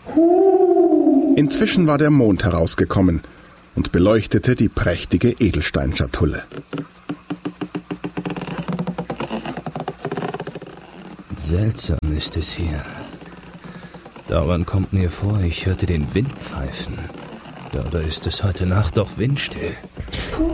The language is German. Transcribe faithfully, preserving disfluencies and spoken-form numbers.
Inzwischen war der Mond herausgekommen und beleuchtete die prächtige Edelsteinschatulle. Seltsam ist es hier. Dauernd kommt mir vor, ich hörte den Wind pfeifen. Dabei ist es heute Nacht doch windstill.